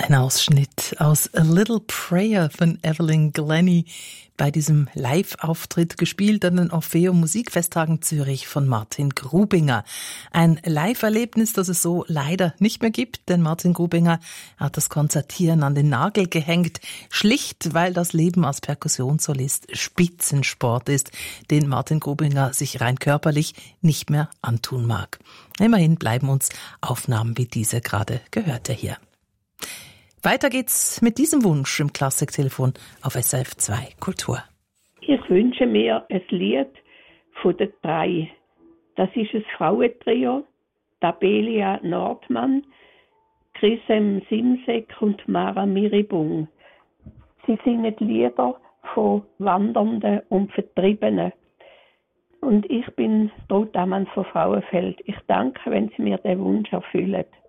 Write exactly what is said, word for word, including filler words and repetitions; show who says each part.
Speaker 1: Ein Ausschnitt aus A Little Prayer von Evelyn Glennie bei diesem Live-Auftritt, gespielt an den Orpheum Musikfesttagen Zürich von Martin Grubinger. Ein Live-Erlebnis, das es so leider nicht mehr gibt, denn Martin Grubinger hat das Konzertieren an den Nagel gehängt, schlicht weil das Leben als Perkussionssolist Spitzensport ist, den Martin Grubinger sich rein körperlich nicht mehr antun mag. Immerhin bleiben uns Aufnahmen wie diese gerade gehörte hier. Weiter geht's mit diesem Wunsch im Klassiktelefon auf S R F zwei Kultur.
Speaker 2: Ich wünsche mir ein Lied von den drei. Das ist ein Frauentrio, Tabelia Nordmann, Chrisem Simsek und Mara Miribung. Sie singen Lieder von Wandernden und Vertriebenen. Und ich bin Ruth Ammann von Frauenfeld. Ich danke, wenn Sie mir den Wunsch erfüllen.